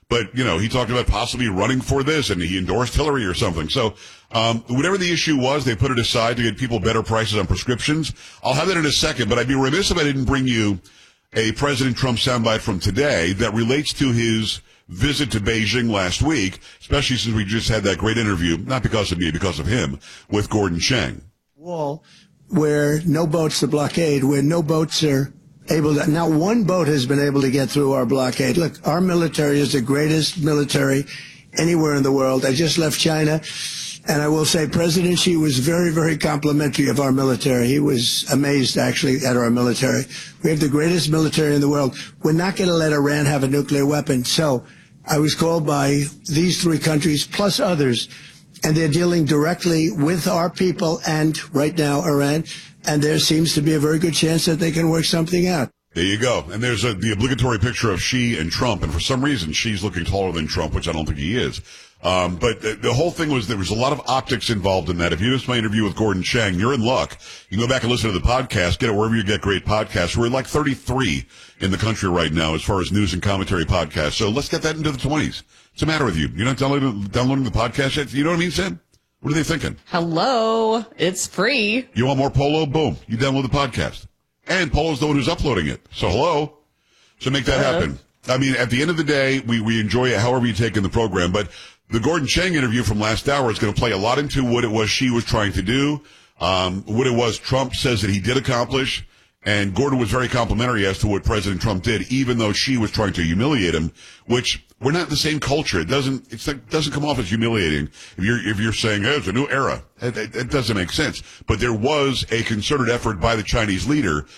But, he talked about possibly running for this, and he endorsed Hillary or something. So, whatever the issue was, they put it aside to get people better prices on prescriptions. I'll have that in a second, but I'd be remiss if I didn't bring you a President Trump soundbite from today that relates to his visit to Beijing last week, especially since we just had that great interview, not because of me, because of him, with Gordon Chang. Wall where no boats to blockade, where no boats are able to, not one boat has been able to get through our blockade. Look, our military is the greatest military anywhere in the world. I just left China, and I will say President Xi was very, very complimentary of our military. He was amazed, actually, at our military. We have the greatest military in the world. We're not going to let Iran have a nuclear weapon. So I was called by these three countries, plus others, and they're dealing directly with our people and, right now, Iran. And there seems to be a very good chance that they can work something out. There you go. And there's the obligatory picture of Xi and Trump. And for some reason, Xi's looking taller than Trump, which I don't think he is. But the whole thing was there was a lot of optics involved in that. If you missed my interview with Gordon Chang, you're in luck. You can go back and listen to the podcast, get it wherever you get great podcasts. We're like 33 in the country right now as far as news and commentary podcasts. So let's get that into the 20s. What's the matter with you? You're not downloading the podcast yet? You know what I mean, Sam? What are they thinking? Hello. It's free. You want more Polo? Boom. You download the podcast. And Polo's the one who's uploading it. So hello. So make that happen. I mean, at the end of the day, we enjoy it however you take in the program. But the Gordon Chang interview from last hour is going to play a lot into what it was Xi was trying to do, what it was Trump says that he did accomplish. And Gordon was very complimentary as to what President Trump did, even though Xi was trying to humiliate him, which we're not in the same culture. It doesn't come off as humiliating if you're saying, hey, it's a new era. It doesn't make sense. But there was a concerted effort by the Chinese leader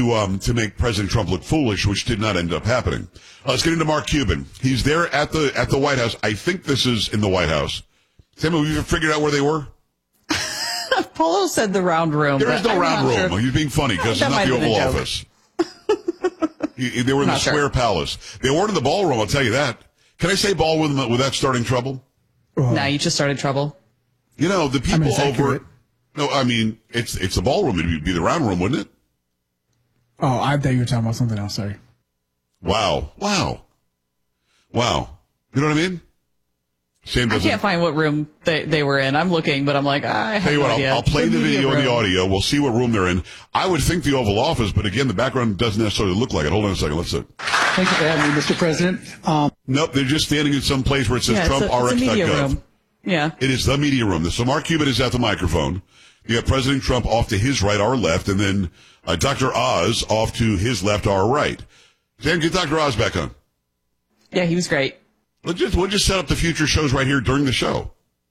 to make President Trump look foolish, which did not end up happening. Let's get into Mark Cuban. He's there at the White House. I think this is in the White House. Sam, have you figured out where they were? Polo said the round room. There is no round room. Sure. He's being funny because it's not the Oval Office. They were in the Square Palace. They weren't in the ballroom, I'll tell you that. Can I say ball without starting trouble? No, you just started trouble. The people over... No, I mean, it's the ballroom. It'd be the round room, wouldn't it? Oh, I thought you were talking about something else, sorry. Wow. You know what I mean? I can't find what room they were in. I'm looking, but I'm like, I have no idea. I'll play the video and the audio. We'll see what room they're in. I would think the Oval Office, but again, the background doesn't necessarily look like it. Hold on a second. Let's see. Thank you for having me, Mr. President. Nope, they're just standing in some place where it says TrumpRx.gov. Yeah. It is the media room. So Mark Cuban is at the microphone. You got President Trump off to his right, our left, and then Dr. Oz off to his left, our right. Sam, get Dr. Oz back on. Yeah, he was great. We'll just set up the future shows right here during the show.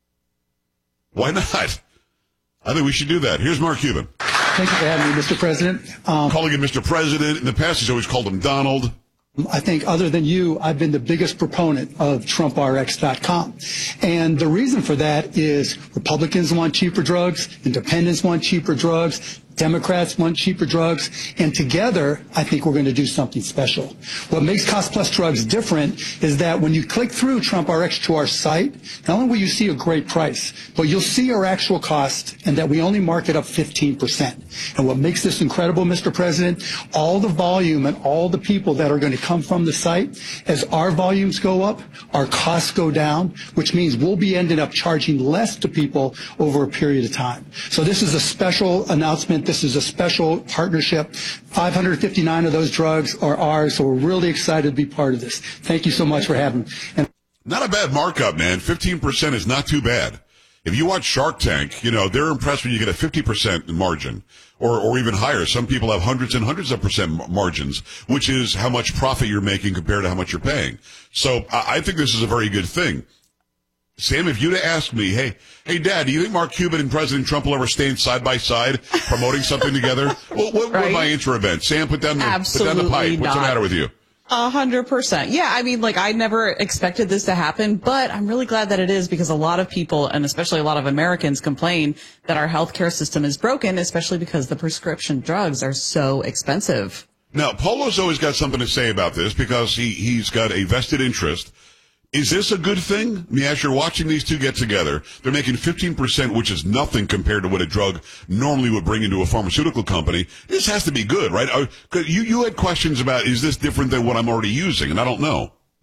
Why not? I think we should do that. Here's Mark Cuban. Thank you for having me, Mr. President. Calling him Mr. President. In the past, he's always called him Donald. I think other than you, I've been the biggest proponent of TrumpRx.com. And the reason for that is Republicans want cheaper drugs, independents want cheaper drugs, Democrats want cheaper drugs, and together, I think we're going to do something special. What makes Cost Plus Drugs different is that when you click through Trump RX to our site, not only will you see a great price, but you'll see our actual cost and that we only mark it up 15%. And what makes this incredible, Mr. President, all the volume and all the people that are going to come from the site, as our volumes go up, our costs go down, which means we'll be ending up charging less to people over a period of time. So this is a special announcement. This is a special partnership. 559 of those drugs are ours, so we're really excited to be part of this. Thank you so much for having me. Not a bad markup, man. 15% is not too bad. If you watch Shark Tank, they're impressed when you get a 50% margin or even higher. Some people have hundreds and hundreds of percent margins, which is how much profit you're making compared to how much you're paying. So I think this is a very good thing. Sam, if you'd have asked me, hey, Dad, do you think Mark Cuban and President Trump will ever stand side by side promoting something together? Well, what would my answer have been? Sam, put down the pipe. What's the matter with you? 100%. Yeah, I mean, I never expected this to happen, but I'm really glad that it is because a lot of people, and especially a lot of Americans, complain that our healthcare system is broken, especially because the prescription drugs are so expensive. Now, Polo's always got something to say about this because he's got a vested interest. Is this a good thing? I mean, as you're watching these two get together, they're making 15%, which is nothing compared to what a drug normally would bring into a pharmaceutical company. This has to be good, right? You had questions about, is this different than what I'm already using? And I don't know.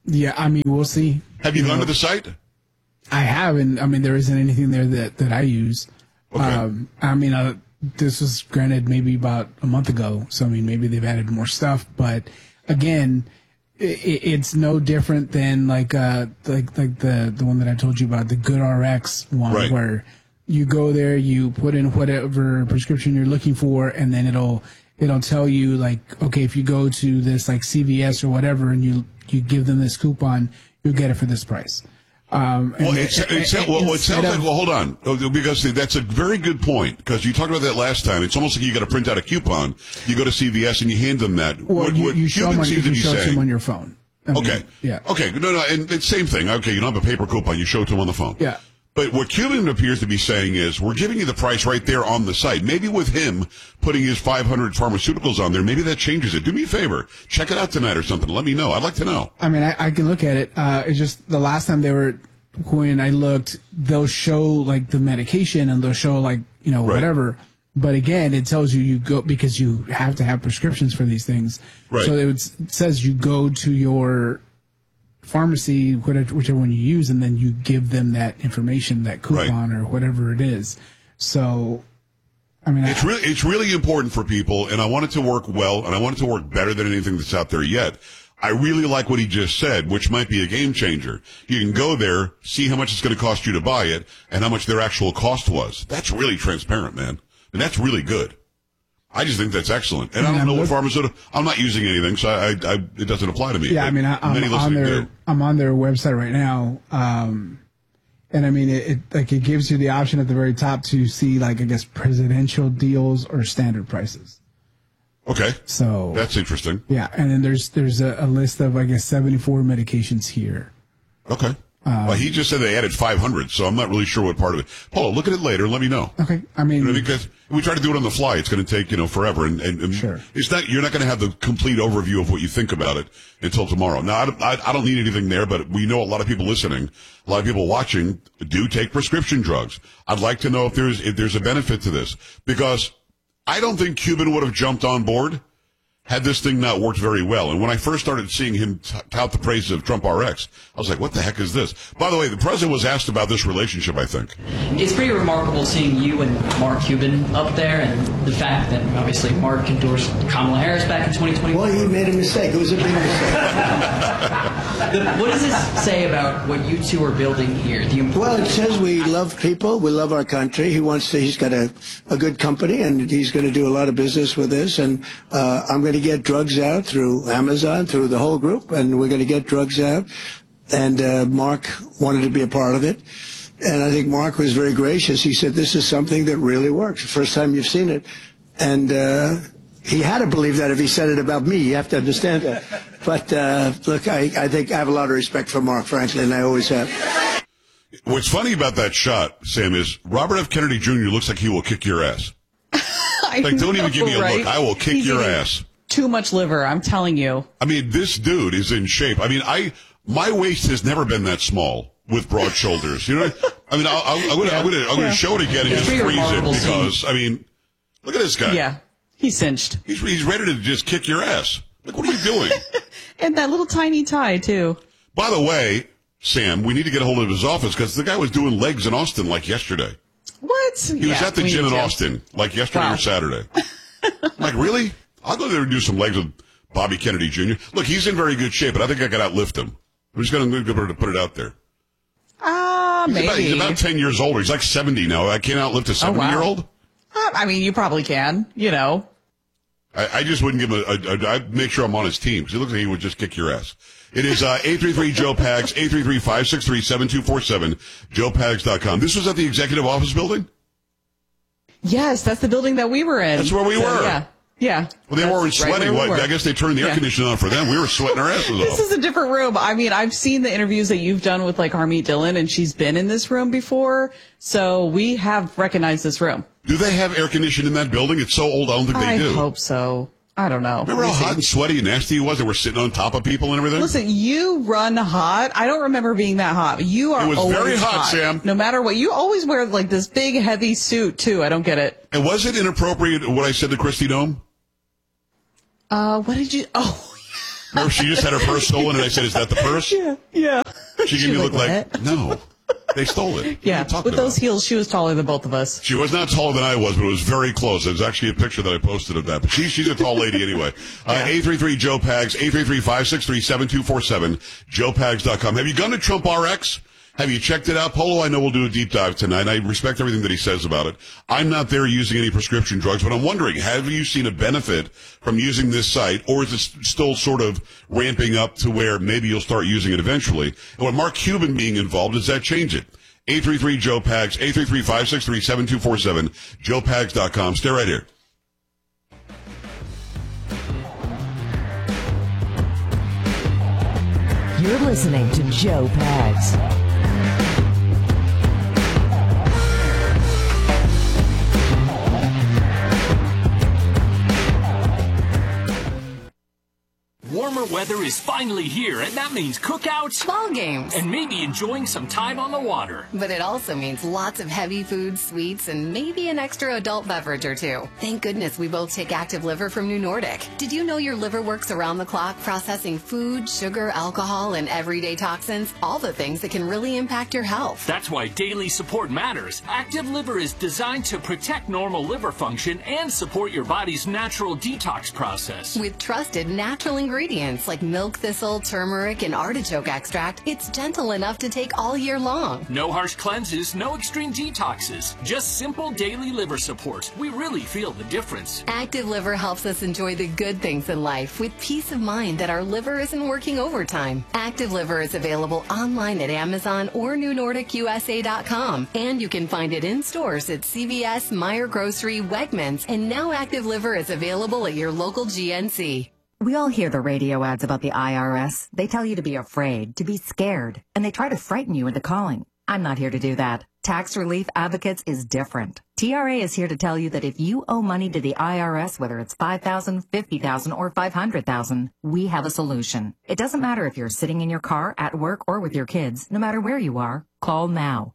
Yeah, I mean, we'll see. Have you gone to the site? I haven't. I mean, there isn't anything there that I use. Okay. I mean, this was granted maybe about a month ago, so I mean, maybe they've added more stuff. But again, it's no different than like the one that I told you about, the GoodRx one, Right. where you go there, you put in whatever prescription you're looking for, and then it'll tell you like, okay, if you go to this like CVS or whatever, and you give them this coupon, you'll get it for this price. It sounds like, hold on, because that's a very good point, because you talked about that last time. It's almost like you got to print out a coupon. You go to CVS and you hand them that. Well, you show them on your phone. I mean, Okay. Yeah. Okay. No, and it's same thing. Okay, you don't have a paper coupon. You show it to them on the phone. Yeah. But what Cuban appears to be saying is, we're giving you the price right there on the site. Maybe with him putting his 500 pharmaceuticals on there, maybe that changes it. Do me a favor. Check it out tonight or something. Let me know. I'd like to know. I mean, I can look at it. It's just the last time when I looked, they'll show like the medication and they'll show like, Right. whatever. But again, it tells you go, because you have to have prescriptions for these things. Right. So it says you go to your pharmacy, whichever one you use, and then you give them that information, that coupon or whatever it is. So, I mean, It's really important for people, and I want it to work well, and I want it to work better than anything that's out there yet. I really like what he just said, which might be a game changer. You can go there, see how much it's going to cost you to buy it, and how much their actual cost was. That's really transparent, man. And that's really good. I just think that's excellent. And I don't know what pharmaceutical, I'm not using anything, so it doesn't apply to me. yeah, I mean, I'm on their website right now. And I mean, it gives you the option at the very top to see, like, I guess, presidential deals or standard prices. Okay. So That's interesting. yeah. And then there's a list of, I guess, 74 medications here. Okay. Well, he just said they added 500, so I'm not really sure what part of it. Paul, look at it later and let me know. Okay. I mean, Because we try to do it on the fly. It's going to take, forever. And Sure. you're not going to have the complete overview of what you think about it until tomorrow. Now, I don't need anything there, but we know a lot of people listening, a lot of people watching do take prescription drugs. I'd like to know if there's a benefit to this, because I don't think Cuban would have jumped on board had this thing not worked very well. And when I first started seeing him tout the praises of Trump RX, I was like, what the heck is this? By the way, the president was asked about this relationship, I think. It's pretty remarkable seeing you and Mark Cuban up there, and the fact that obviously Mark endorsed Kamala Harris back in 2021. Well, he made a mistake. It was a big mistake. What does this say about what you two are building here? Well, it says we love people. We love our country. He's got a good company, and he's going to do a lot of business with this. And I'm going to get drugs out through Amazon, through the whole group, and we're going to get drugs out. And Mark wanted to be a part of it. And I think Mark was very gracious. He said, this is something that really works. The first time you've seen it. And he had to believe that if he said it about me. You have to understand that. But look, I think I have a lot of respect for Mark, frankly, and I always have. What's funny about that shot, Sam, is Robert F. Kennedy Jr. looks like he will kick your ass. Like, don't even give me a look. I will kick your ass. Too much liver, I'm telling you. I mean, this dude is in shape. I mean, my waist has never been that small with broad shoulders. You know, I mean, I'm gonna show it again and just freeze it because, I mean, look at this guy. Yeah, he's cinched. He's ready to just kick your ass. Like, what are you doing? And that little tiny tie, too. By the way, Sam, we need to get a hold of his office because the guy was doing legs in Austin like yesterday. What? He was at the gym in Austin like yesterday or Saturday. Like, really? I'll go there and do some legs with Bobby Kennedy Jr. Look, he's in very good shape, but I think I could outlift him. I'm just going to put it out there. Maybe. He's about 10 years older. He's like 70 now. I can't outlift a 70-year-old? I mean, you probably can, I just wouldn't give him I'd make sure I'm on his team because he looks like he would just kick your ass. It is 833-JOE-PAGS, 833-563-7247, joepags.com. This was at the executive office building? Yes, that's the building that we were in. That's where we were. Yeah. Yeah. Well, they weren't sweating. Right, I guess they turned the air conditioning on for them. We were sweating our asses off. This is a different room. I mean, I've seen the interviews that you've done with, like, Harmeet Dillon, and she's been in this room before. So we have recognized this room. Do they have air conditioning in that building? It's so old, I don't think they do. I hope so. I don't know. Remember how hot and sweaty and nasty it was? They were sitting on top of people and everything? Listen, you run hot. I don't remember being that hot. You are always hot. It was very hot, Sam. No matter what. You always wear, like, this big, heavy suit, too. I don't get it. And was it inappropriate what I said to Christy Dome? What did you... Oh, Remember, she just had her purse stolen, and I said, "Is that the purse?" Yeah. She gave me a look like, "No, they stole it." Yeah, with those heels, she was taller than both of us. She was not taller than I was, but it was very close. There's actually a picture that I posted of that. But she's a tall lady anyway. 833-JOE-PAGS, 833-563-7247, joepags.com. Have you gone to Trump RX? Have you checked it out? Polo, I know we'll do a deep dive tonight. I respect everything that he says about it. I'm not there using any prescription drugs, but I'm wondering, have you seen a benefit from using this site, or is it still sort of ramping up to where maybe you'll start using it eventually? And with Mark Cuban being involved, does that change it? 833-JOE-PAGS, 833-563-7247, joepags.com. Stay right here. You're listening to Joe Pags. Warmer weather is finally here, and that means cookouts, ball games, and maybe enjoying some time on the water. But it also means lots of heavy foods, sweets, and maybe an extra adult beverage or two. Thank goodness we both take Active Liver from New Nordic. Did you know your liver works around the clock processing food, sugar, alcohol, and everyday toxins? All the things that can really impact your health. That's why daily support matters. Active Liver is designed to protect normal liver function and support your body's natural detox process. With trusted natural ingredients like milk thistle, turmeric, and artichoke extract, it's gentle enough to take all year long. No harsh cleanses, no extreme detoxes, just simple daily liver support. We really feel the difference. Active Liver helps us enjoy the good things in life with peace of mind that our liver isn't working overtime. Active Liver is available online at Amazon or NewNordicUSA.com, and you can find it in stores at CVS, Meijer Grocery, Wegmans, and now Active Liver is available at your local GNC. We all hear the radio ads about the IRS. They tell you to be afraid, to be scared, and they try to frighten you into calling. I'm not here to do that. Tax Relief Advocates is different. TRA is here to tell you that if you owe money to the IRS, whether it's $5,000, $50,000, or $500,000, we have a solution. It doesn't matter if you're sitting in your car, at work, or with your kids. No matter where you are, call now.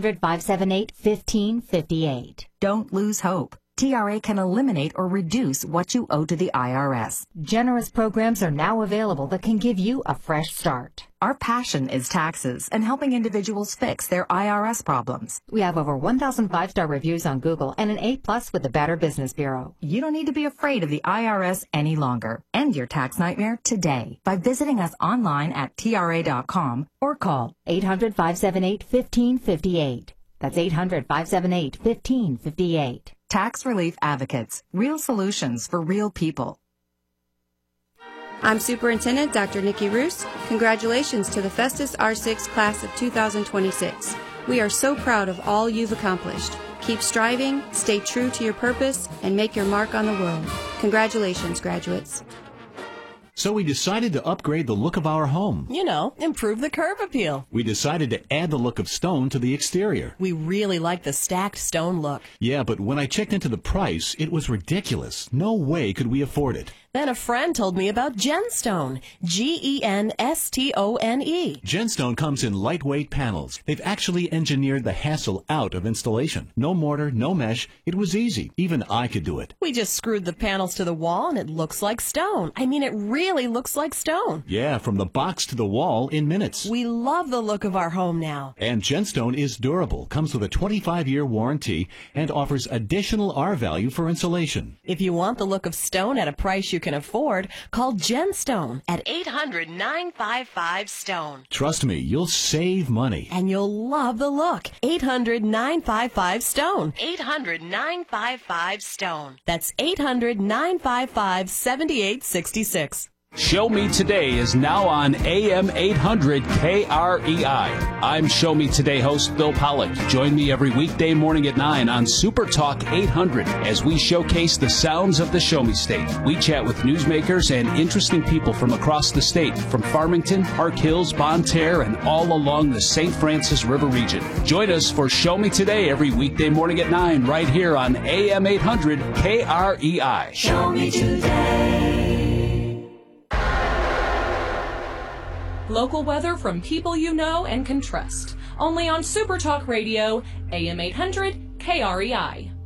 800-578-1558. Don't lose hope. TRA can eliminate or reduce what you owe to the IRS. Generous programs are now available that can give you a fresh start. Our passion is taxes and helping individuals fix their IRS problems. We have over 1,000 5-star reviews on Google and an A+ with the Better Business Bureau. You don't need to be afraid of the IRS any longer. End your tax nightmare today by visiting us online at TRA.com or call 800-578-1558. That's 800-578-1558. Tax Relief Advocates. Real solutions for real people. I'm Superintendent Dr. Nikki Roos. Congratulations to the Festus R6 class of 2026. We are so proud of all you've accomplished. Keep striving, stay true to your purpose, and make your mark on the world. Congratulations, graduates. So we decided to upgrade the look of our home. You know, improve the curb appeal. We decided to add the look of stone to the exterior. We really like the stacked stone look. Yeah, but when I checked into the price, it was ridiculous. No way could we afford it. Then a friend told me about Genstone. Genstone. Genstone comes in lightweight panels. They've actually engineered the hassle out of installation. No mortar, no mesh. It was easy. Even I could do it. We just screwed the panels to the wall and it looks like stone. I mean, it really looks like stone. Yeah, from the box to the wall in minutes. We love the look of our home now. And Genstone is durable, comes with a 25-year warranty, and offers additional R-value for insulation. If you want the look of stone at a price you can afford, call Genstone at 800-955-STONE. Trust me, you'll save money. And you'll love the look. 800-955-STONE. 800-955-STONE. That's 800-955-7866. Show Me Today is now on AM 800 KREI. I'm Show Me Today host Bill Pollock. Join me every weekday morning at 9 on Super Talk 800 as we showcase the sounds of the Show Me State. We chat with newsmakers and interesting people from across the state, from Farmington, Park Hills, Bonne Terre, and all along the St. Francis River region. Join us for Show Me Today every weekday morning at 9 right here on AM 800 KREI. Show Me Today. Local weather from people you know and can trust. Only on Super Talk Radio, AM 800 KREI.